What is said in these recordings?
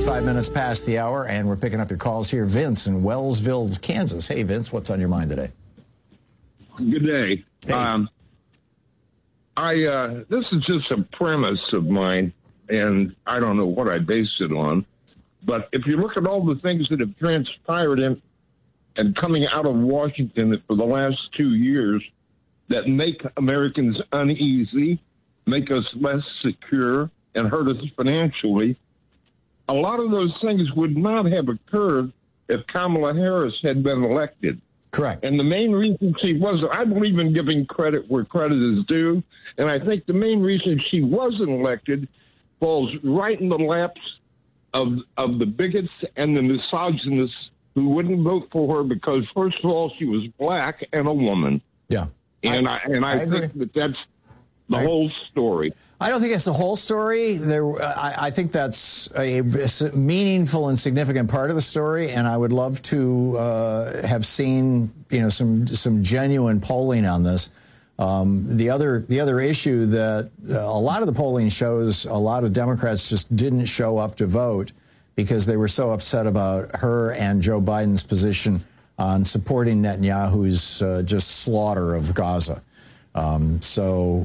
5 minutes past the hour, and we're picking up your calls here. Vince in Wellsville, Kansas. Hey, Vince, what's on your mind today? Good day. Hey. This is just a premise of mine, and I don't know what I based it on. But if you look at all the things that have transpired and coming out of Washington for the last 2 years that make Americans uneasy, make us less secure, and hurt us financially, a lot of those things would not have occurred if Kamala Harris had been elected. Correct. And the main reason she wasn't, I believe in giving credit where credit is due, and I think the main reason she wasn't elected falls right in the laps of the bigots and the misogynists who wouldn't vote for her because, first of all, she was black and a woman. Yeah. And I think that's the whole story. I don't think it's the whole story. I think that's a meaningful and significant part of the story, and I would love to have seen, some genuine polling on this. The other issue that a lot of the polling shows, a lot of Democrats just didn't show up to vote because they were so upset about her and Joe Biden's position on supporting Netanyahu's just slaughter of Gaza. There's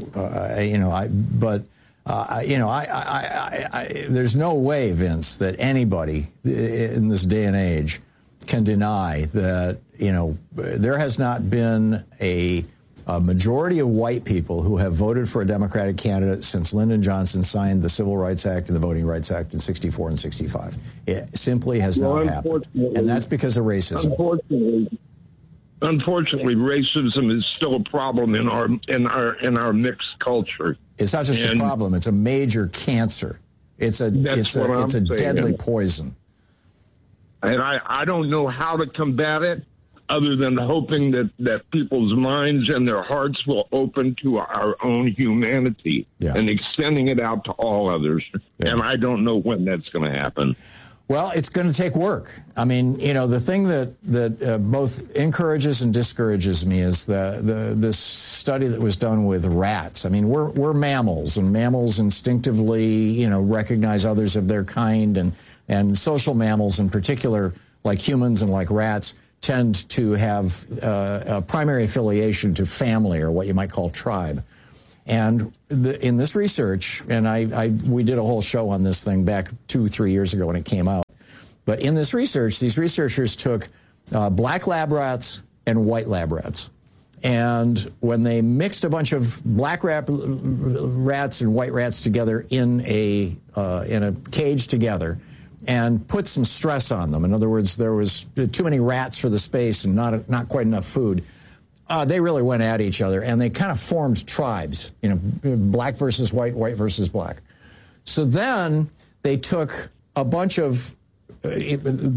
no way, Vince, that anybody in this day and age can deny that, there has not been a majority of white people who have voted for a Democratic candidate since Lyndon Johnson signed the Civil Rights Act and the Voting Rights Act in 64 and 65. It simply has not happened. And that's because of racism. Unfortunately, racism is still a problem in our mixed culture. It's not just a problem; it's a major cancer. It's a deadly poison. And I don't know how to combat it, other than hoping that people's minds and their hearts will open to our own humanity and extending it out to all others. Yeah. And I don't know when that's going to happen. Well, it's going to take work. I mean, the thing that both encourages and discourages me is this study that was done with rats. I mean, we're mammals, and mammals instinctively, recognize others of their kind, and social mammals in particular, like humans and like rats, tend to have a primary affiliation to family, or what you might call tribe. And in this research, and we did a whole show on this thing back 2-3 years ago when it came out. But in this research, these researchers took black lab rats and white lab rats. And when they mixed a bunch of black rats and white rats together in a cage together and put some stress on them, in other words, there was too many rats for the space and not quite enough food, they really went at each other, and they kind of formed tribes, black versus white, white versus black. So then they took a bunch of a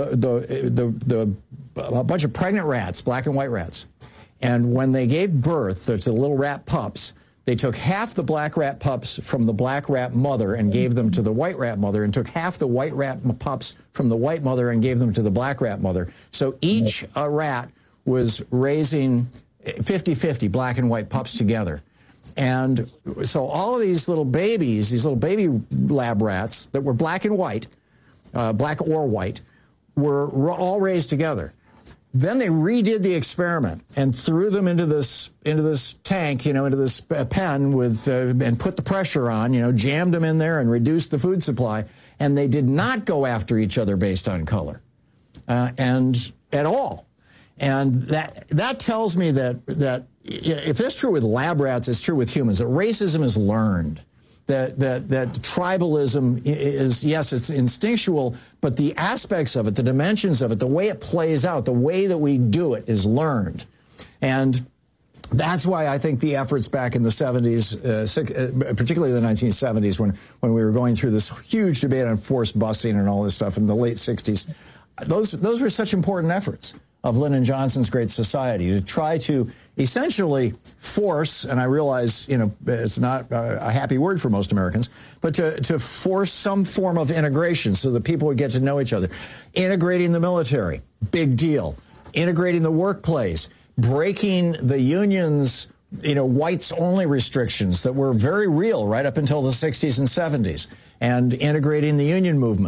bunch of pregnant rats, black and white rats, and when they gave birth to the little rat pups, they took half the black rat pups from the black rat mother and gave them to the white rat mother, and took half the white rat pups from the white mother and gave them to the black rat mother. So each rat was raising 50-50 black and white pups together. And so all of these little babies, these little baby lab rats that were black and white, black or white, were all raised together. Then they redid the experiment and threw them into this tank, into this pen with and put the pressure on, jammed them in there and reduced the food supply. And they did not go after each other based on color, and at all. And that tells me that if that's true with lab rats, it's true with humans. That racism is learned. That tribalism is, yes, it's instinctual, but the aspects of it, the dimensions of it, the way it plays out, the way that we do it is learned. And that's why I think the efforts back in the 70s, particularly the 1970s, when we were going through this huge debate on forced busing and all this stuff in the late 60s, those were such important efforts of Lyndon Johnson's Great Society to try to essentially force, and I realize, it's not a happy word for most Americans, but to force some form of integration so that people would get to know each other. Integrating the military, big deal. Integrating the workplace, breaking the unions, whites-only restrictions that were very real right up until the 60s and 70s, and integrating the union movement.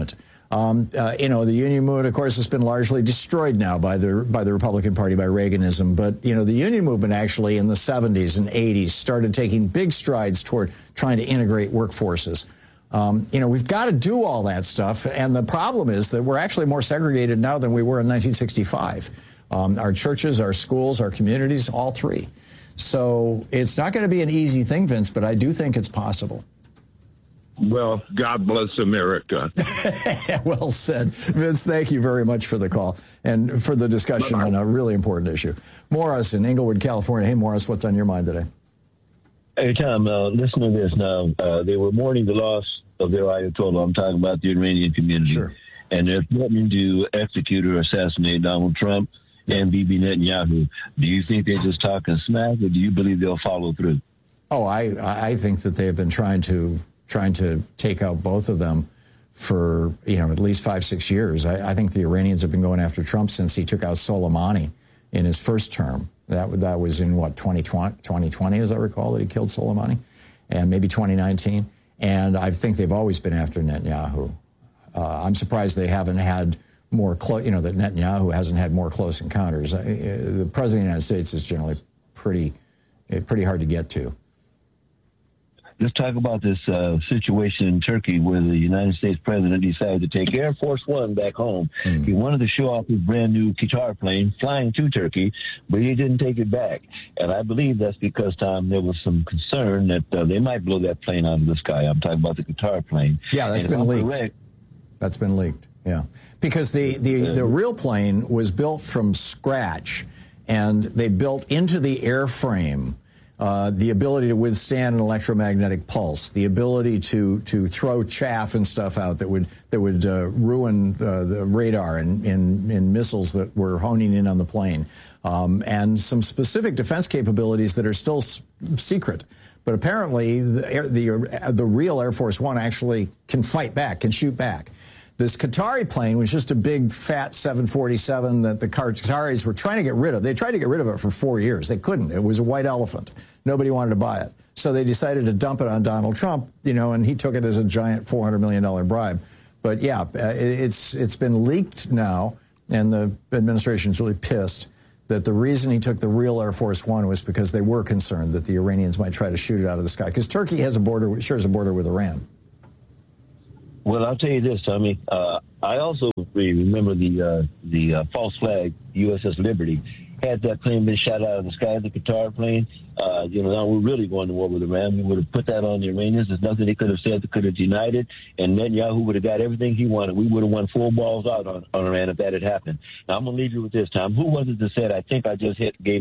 The union movement, of course, has been largely destroyed now by the Republican Party, by Reaganism. But, the union movement actually in the 70s and 80s started taking big strides toward trying to integrate workforces. We've got to do all that stuff. And the problem is that we're actually more segregated now than we were in 1965. Our churches, our schools, our communities, all three. So it's not going to be an easy thing, Vince, but I do think it's possible. Well, God bless America. Well said. Vince, thank you very much for the call and for the discussion on a really important issue. Morris in Inglewood, California. Hey, Morris, what's on your mind today? Hey, Tom, listen to this now. They were mourning the loss of their Ayatollah. I'm talking about the Iranian community. Sure. And they're threatening to execute or assassinate Donald Trump and Bibi Netanyahu. Do you think they're just talking smack, or do you believe they'll follow through? Oh, I think that they have been trying to take out both of them for, at least 5-6 years. I think the Iranians have been going after Trump since he took out Soleimani in his first term. That was in, 2020, as I recall, that he killed Soleimani, and maybe 2019. And I think they've always been after Netanyahu. I'm surprised they haven't had more close, that Netanyahu hasn't had more close encounters. The president of the United States is generally pretty hard to get to. Let's talk about this situation in Turkey where the United States president decided to take Air Force One back home. He wanted to show off his brand new Qatar plane flying to Turkey, but he didn't take it back. And I believe that's because, Tom, there was some concern that they might blow that plane out of the sky. I'm talking about the Qatar plane. Yeah, that's been leaked. That's been leaked, yeah. Because the real plane was built from scratch, and they built into the airframe the ability to withstand an electromagnetic pulse, the ability to throw chaff and stuff out that would ruin the radar in missiles that were honing in on the plane, and some specific defense capabilities that are still secret. But apparently, the real Air Force One actually can fight back, can shoot back. This Qatari plane was just a big, fat 747 that the Qataris were trying to get rid of. They tried to get rid of it for 4 years. They couldn't. It was a white elephant. Nobody wanted to buy it. So they decided to dump it on Donald Trump, and he took it as a giant $400 million bribe. But, yeah, it's been leaked now, and the administration's really pissed that the reason he took the real Air Force One was because they were concerned that the Iranians might try to shoot it out of the sky. Because Turkey shares a border with Iran. Well, I'll tell you this, Tommy. I also remember the false flag USS Liberty. Had that plane been shot out of the sky, the Qatar plane, now we're really going to war with Iran. We would have put that on the Iranians. There's nothing they could have said that could have denied it. And Netanyahu would have got everything he wanted. We would have won 4 balls out on Iran if that had happened. Now, I'm going to leave you with this, Tom. Who was it that said, I think I just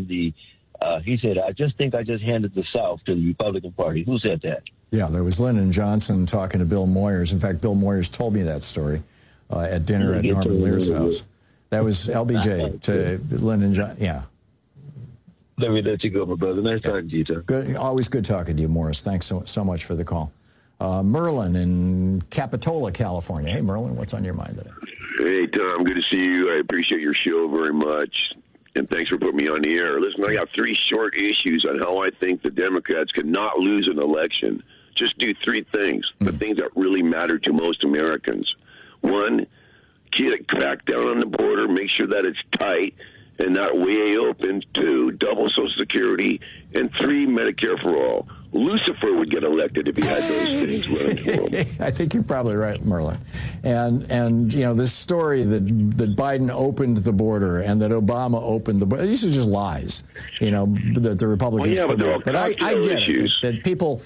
he said, I just think I just handed the South to the Republican Party. Who said that? Yeah, there was Lyndon Johnson talking to Bill Moyers. In fact, Bill Moyers told me that story at dinner at Norman Lear's house. That was LBJ to Lyndon Johnson. Yeah. Let me let you go, my brother. Nice talking to you, Tom. Good, always good talking to you, Morris. Thanks so much for the call. Merlin in Capitola, California. Hey, Merlin, what's on your mind today? Hey, Tom, good to see you. I appreciate your show very much. And thanks for putting me on the air. Listen, I got 3 short issues on how I think the Democrats could not lose an election. Just do 3 things, the things that really matter to most Americans. 1, crack down on the border, make sure that it's tight and not way open. 2, double Social Security. And 3, Medicare for all. Lucifer would get elected if he had those things running for him. I think you're probably right, Merlin. And this story that Biden opened the border and that Obama opened the border, these are just lies, that the Republicans put out. But I get it, that people,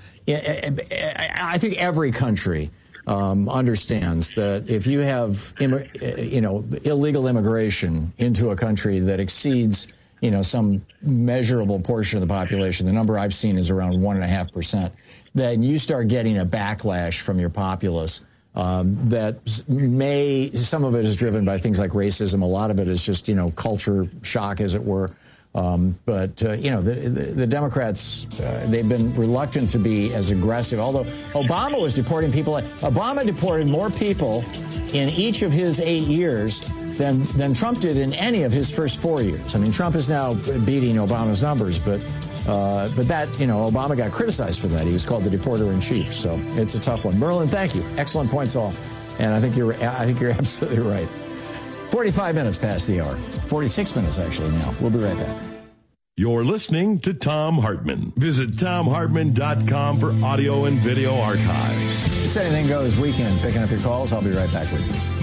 I think every country understands that if you have, illegal immigration into a country that exceeds some measurable portion of the population, the number I've seen is around 1.5%, then you start getting a backlash from your populace that some of it is driven by things like racism. A lot of it is just, culture shock, as it were. But the Democrats, they've been reluctant to be as aggressive, although Obama was deporting people. Obama deported more people in each of his 8 years than Trump did in any of his first 4 years. I mean, Trump is now beating Obama's numbers, but that, Obama got criticized for that. He was called the deporter in chief. So it's a tough one. Merlin, thank you. Excellent points all. And I think you're absolutely right. 45 minutes past the hour. 46 minutes, actually, now. We'll be right back. You're listening to Thom Hartmann. Visit ThomHartmann.com for audio and video archives. It's Anything Goes Weekend. Picking up your calls. I'll be right back with you.